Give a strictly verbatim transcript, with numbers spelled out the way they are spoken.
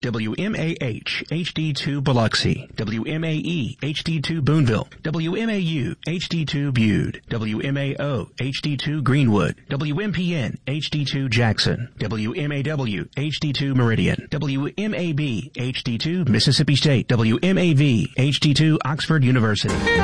W M A H H D two Biloxi, W M A E H D two Boonville, W M A U H D two Bude, W M A O H D two Greenwood, W M P N H D two Jackson, W M A W H D two Meridian, W M A B H D two Mississippi State, W M A V H D two Oxford University.